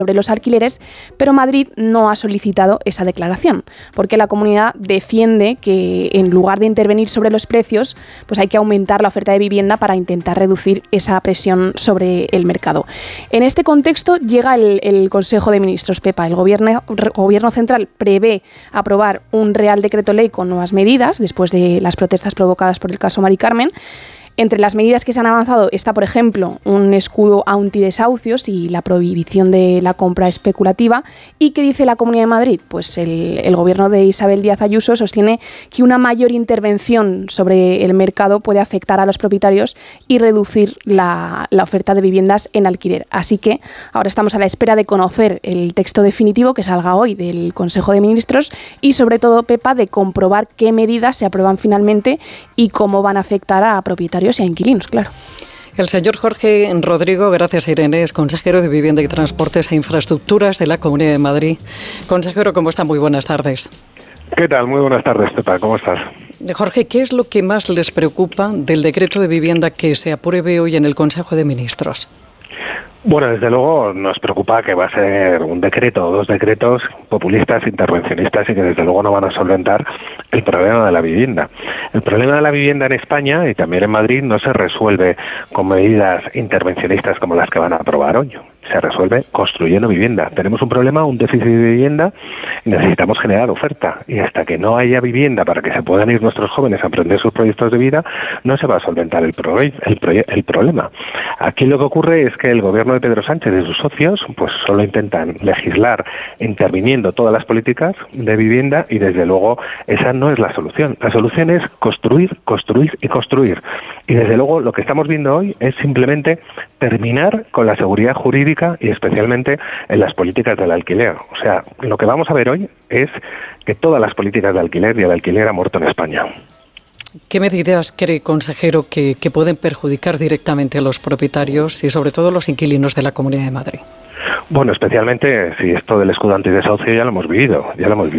sobre los alquileres, pero Madrid no ha solicitado esa declaración, porque la comunidad defiende que en lugar de intervenir sobre los precios, pues hay que aumentar la oferta de vivienda para intentar reducir esa presión sobre el mercado. En este contexto llega el Consejo de Ministros, Pepa. El Gobierno Central prevé aprobar un Real Decreto Ley con nuevas medidas después de las protestas provocadas por el caso Mari Carmen. Entre las medidas que se han avanzado está, por ejemplo, un escudo antidesahucios y la prohibición de la compra especulativa. ¿Y qué dice la Comunidad de Madrid? Pues el gobierno de Isabel Díaz Ayuso sostiene que una mayor intervención sobre el mercado puede afectar a los propietarios y reducir la oferta de viviendas en alquiler. Así que ahora estamos a la espera de conocer el texto definitivo que salga hoy del Consejo de Ministros y, sobre todo, Pepa, de comprobar qué medidas se aprueban finalmente y cómo van a afectar a propietarios y a inquilinos, claro. El señor Jorge Rodrigo, gracias Irene, es consejero de Vivienda y Transportes e Infraestructuras de la Comunidad de Madrid. Consejero, ¿cómo está? Muy buenas tardes. ¿Qué tal? Muy buenas tardes, Pepa. ¿Cómo estás? Jorge, ¿qué es lo que más les preocupa del decreto de vivienda que se apruebe hoy en el Consejo de Ministros? Bueno, desde luego nos preocupa que va a ser un decreto o dos decretos populistas, intervencionistas y que desde luego no van a solventar el problema de la vivienda. El problema de la vivienda en España y también en Madrid no se resuelve con medidas intervencionistas como las que van a aprobar hoy. Se resuelve construyendo vivienda. Tenemos un problema, un déficit de vivienda y necesitamos generar oferta. Y hasta que no haya vivienda para que se puedan ir nuestros jóvenes a emprender sus proyectos de vida, no se va a solventar el problema. Aquí lo que ocurre es que el gobierno de Pedro Sánchez y sus socios pues solo intentan legislar interviniendo todas las políticas de vivienda y desde luego esa no es la solución. La solución es construir, construir y construir. Y desde luego lo que estamos viendo hoy es simplemente terminar con la seguridad jurídica y especialmente en las políticas del alquiler. O sea, lo que vamos a ver hoy es que todas las políticas de alquiler y el alquiler ha muerto en España. ¿Qué medidas cree, consejero, que pueden perjudicar directamente a los propietarios y sobre todo a los inquilinos de la Comunidad de Madrid? Bueno, especialmente si esto del escudo antidesahucio ya lo hemos vivido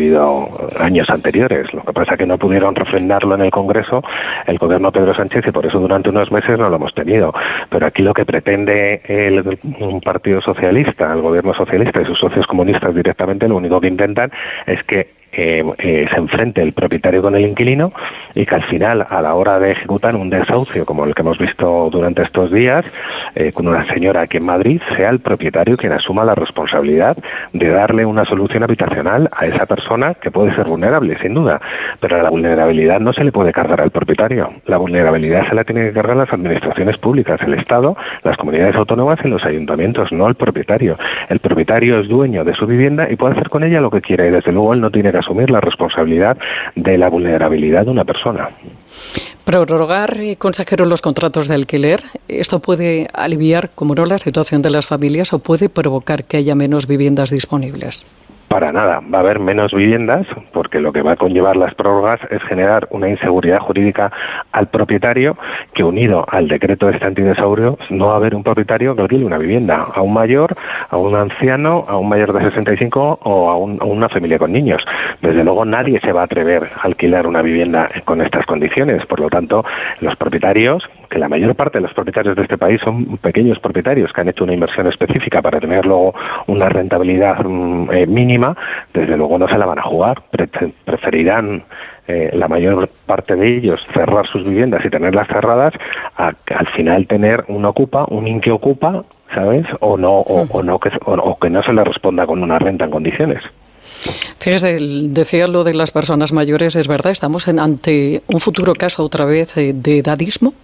años anteriores. Lo que pasa es que no pudieron refrendarlo en el Congreso el gobierno de Pedro Sánchez y por eso durante unos meses no lo hemos tenido. Pero aquí lo que pretende un partido socialista, el gobierno socialista y sus socios comunistas directamente, lo único que intentan es que se enfrente el propietario con el inquilino y que al final, a la hora de ejecutar un desahucio como el que hemos visto durante estos días, con una señora aquí en Madrid, sea el propietario quien asuma la responsabilidad de darle una solución habitacional a esa persona que puede ser vulnerable, sin duda, pero a la vulnerabilidad no se le puede cargar al propietario. La vulnerabilidad se la tienen que cargar las administraciones públicas, el Estado, las comunidades autónomas y los ayuntamientos, no el propietario. El propietario es dueño de su vivienda y puede hacer con ella lo que quiera y desde luego él no tiene que asumir la responsabilidad de la vulnerabilidad de una persona. Prorrogar, consejero, los contratos de alquiler, ¿esto puede aliviar, como no, la situación de las familias o puede provocar que haya menos viviendas disponibles? Para nada, va a haber menos viviendas porque lo que va a conllevar las prórrogas es generar una inseguridad jurídica al propietario que, unido al decreto de este antidesahucio, no va a haber un propietario que alquile una vivienda a un mayor, a un anciano, a un mayor de 65 o a una familia con niños. Desde luego nadie se va a atrever a alquilar una vivienda con estas condiciones. Por lo tanto, los propietarios, que la mayor parte de los propietarios de este país son pequeños propietarios que han hecho una inversión específica para tener luego una rentabilidad mínima, desde luego no se la van a jugar, preferirán la mayor parte de ellos cerrar sus viviendas y tenerlas cerradas a al final tener un ocupa, un inquiocupa, ¿sabes? O que no se le responda con una renta en condiciones. Fíjese, decía lo de las personas mayores, es verdad, estamos ante un futuro caso otra vez de edadismo.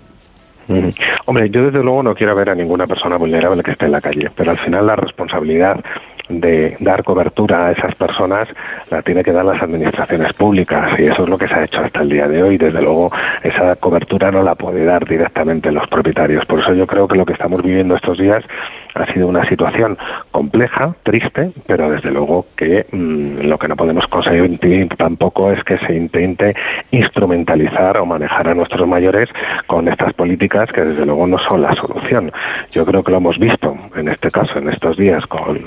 Hombre, yo desde luego no quiero ver a ninguna persona vulnerable que esté en la calle, pero al final la responsabilidad de dar cobertura a esas personas la tiene que dar las administraciones públicas y eso es lo que se ha hecho hasta el día de hoy. Desde luego esa cobertura no la puede dar directamente los propietarios. Por eso yo creo que lo que estamos viviendo estos días ha sido una situación compleja, triste, pero desde luego que lo que no podemos conseguir tampoco es que se intente instrumentalizar o manejar a nuestros mayores con estas políticas que desde luego no son la solución. Yo creo que lo hemos visto en este caso, en estos días, con la señora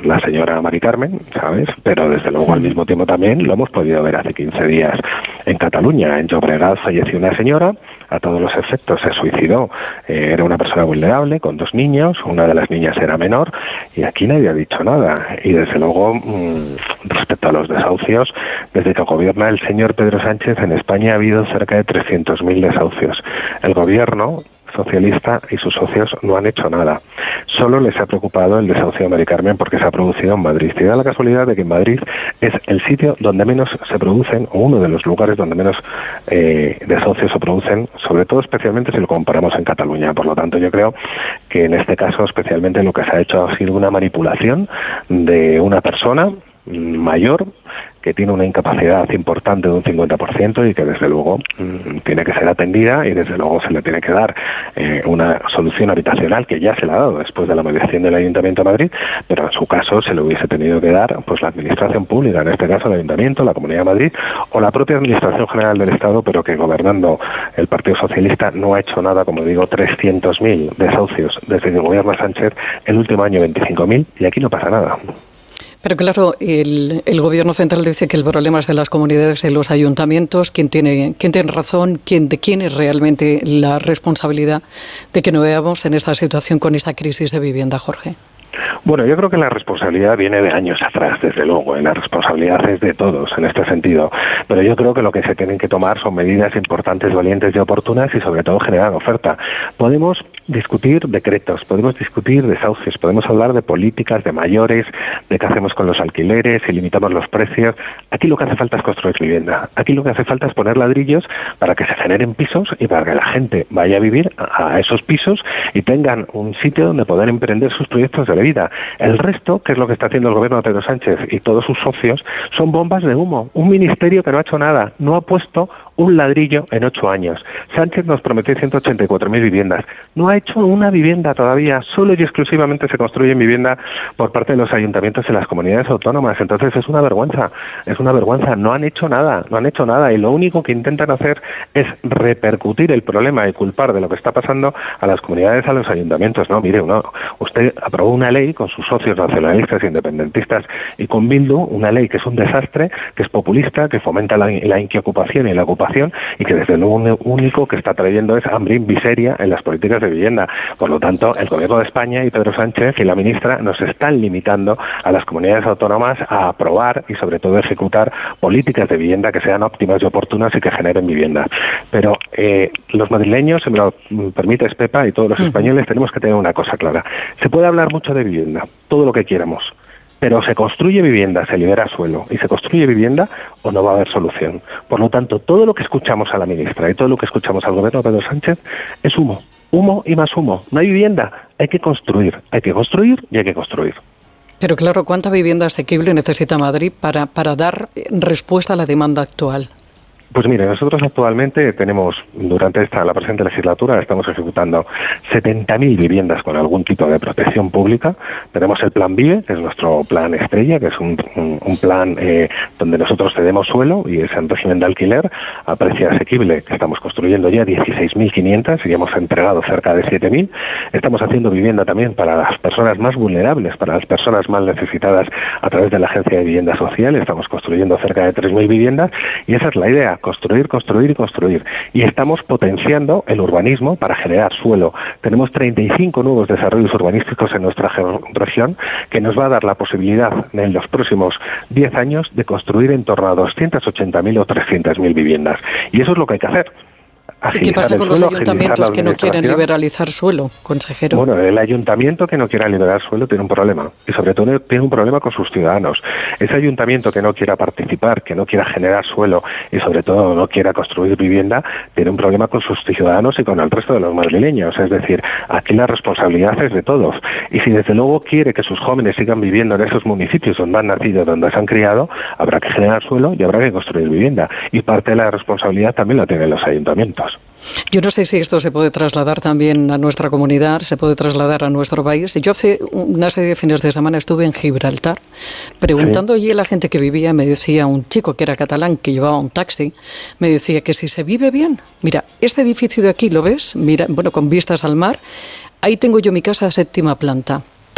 señora Mari Carmen, ¿sabes? Pero desde luego al mismo tiempo también lo hemos podido ver hace 15 días en Cataluña. En Llobregat falleció una señora, a todos los efectos se suicidó. Era una persona vulnerable con 2 niños, una de las niñas era menor, y aquí nadie ha dicho nada. Y desde luego, respecto a los desahucios, desde que gobierna el señor Pedro Sánchez, en España ha habido cerca de 300.000 desahucios. El gobierno socialista y sus socios no han hecho nada. Solo les ha preocupado el desahucio de Mari Carmen porque se ha producido en Madrid. Y da la casualidad de que en Madrid es el sitio donde menos se producen, o uno de los lugares donde menos desahucios se producen, sobre todo especialmente si lo comparamos en Cataluña. Por lo tanto, yo creo que en este caso especialmente lo que se ha hecho ha sido una manipulación de una persona mayor que tiene una incapacidad importante de un 50% y que desde luego tiene que ser atendida y desde luego se le tiene que dar una solución habitacional, que ya se le ha dado después de la mediación del Ayuntamiento de Madrid, pero en su caso se le hubiese tenido que dar pues la administración pública, en este caso el Ayuntamiento, la Comunidad de Madrid o la propia Administración General del Estado, pero que gobernando el Partido Socialista no ha hecho nada. Como digo, 300.000 desahucios desde que gobierna Sánchez, el último año 25.000, y aquí no pasa nada. Pero claro, el Gobierno central dice que el problema es de las comunidades, de los ayuntamientos. ¿Quién tiene razón? ¿De quién es realmente la responsabilidad de que no veamos en esta situación con esta crisis de vivienda, Jorge? Bueno, yo creo que la responsabilidad viene de años atrás, desde luego, y la responsabilidad es de todos en este sentido, pero yo creo que lo que se tienen que tomar son medidas importantes, valientes y oportunas y sobre todo generar oferta. Podemos discutir decretos, podemos discutir desahucios, podemos hablar de políticas, de mayores, de qué hacemos con los alquileres, si limitamos los precios. Aquí lo que hace falta es construir vivienda, aquí lo que hace falta es poner ladrillos para que se generen pisos y para que la gente vaya a vivir a esos pisos y tengan un sitio donde poder emprender sus proyectos de vida. El resto, que es lo que está haciendo el gobierno de Pedro Sánchez y todos sus socios, son bombas de humo. Un ministerio que no ha hecho nada, no ha puesto un ladrillo en 8 años. Sánchez nos prometió 184.000 viviendas. No ha hecho una vivienda todavía. Solo y exclusivamente se construye vivienda por parte de los ayuntamientos y las comunidades autónomas. Entonces es una vergüenza. Es una vergüenza. No han hecho nada. No han hecho nada. Y lo único que intentan hacer es repercutir el problema y culpar de lo que está pasando a las comunidades, a los ayuntamientos. No, mire, usted aprobó una ley con sus socios nacionalistas, independentistas y con Bildu, una ley que es un desastre, que es populista, que fomenta la inquiocupación y la ocupación, y que desde luego lo único que está trayendo es hambre y miseria en las políticas de vivienda. Por lo tanto, el Gobierno de España y Pedro Sánchez y la ministra nos están limitando a las comunidades autónomas a aprobar y sobre todo ejecutar políticas de vivienda que sean óptimas y oportunas y que generen vivienda. Pero los madrileños, si me lo permites, Pepa, y todos los españoles tenemos que tener una cosa clara. Se puede hablar mucho de vivienda, todo lo que quieramos, pero se construye vivienda, se libera suelo y se construye vivienda o no va a haber solución. Por lo tanto, todo lo que escuchamos a la ministra y todo lo que escuchamos al gobierno de Pedro Sánchez es humo, humo y más humo. No hay vivienda, hay que construir y hay que construir. Pero claro, ¿cuánta vivienda asequible necesita Madrid para dar respuesta a la demanda actual? Pues mire, nosotros actualmente tenemos, durante la presente legislatura, estamos ejecutando 70.000 viviendas con algún tipo de protección pública. Tenemos el Plan Vive, que es nuestro plan estrella, que es un plan donde nosotros cedemos suelo y es en régimen de alquiler a precio asequible, que estamos construyendo ya 16.500 y hemos entregado cerca de 7.000. Estamos haciendo vivienda también para las personas más vulnerables, para las personas más necesitadas a través de la Agencia de Vivienda Social. Estamos construyendo cerca de 3.000 viviendas y esa es la idea. Construir, construir y construir. Y estamos potenciando el urbanismo para generar suelo. Tenemos 35 nuevos desarrollos urbanísticos en nuestra región que nos va a dar la posibilidad en los próximos 10 años de construir en torno a 280.000 o 300.000 viviendas. Y eso es lo que hay que hacer. ¿Y qué pasa con los ayuntamientos que no quieren liberalizar suelo, consejero? Bueno, el ayuntamiento que no quiera liberar suelo tiene un problema, y sobre todo tiene un problema con sus ciudadanos. Ese ayuntamiento que no quiera participar, que no quiera generar suelo y sobre todo no quiera construir vivienda, tiene un problema con sus ciudadanos y con el resto de los madrileños. Es decir, aquí la responsabilidad es de todos. Y si desde luego quiere que sus jóvenes sigan viviendo en esos municipios donde han nacido, donde se han criado, habrá que generar suelo y habrá que construir vivienda. Y parte de la responsabilidad también la tienen los ayuntamientos. Yo no sé si esto se puede trasladar también a nuestra comunidad, se puede trasladar a nuestro país. Yo hace una serie de fines de semana estuve en Gibraltar preguntando allí a la gente que vivía. Me decía un chico que era catalán, que llevaba un taxi, me decía que si se vive bien, mira, este edificio de aquí, ¿lo ves? Mira, bueno, con vistas al mar, ahí tengo yo mi casa de 7ª planta.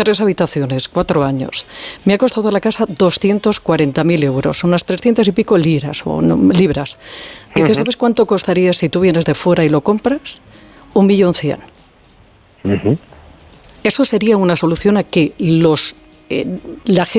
3 habitaciones, 4 años. Me ha costado la casa 240.000 euros, unas 300 y pico libras. Dice, ¿sabes cuánto costaría si tú vienes de fuera y lo compras? 1.100.000. Eso sería una solución a que la gente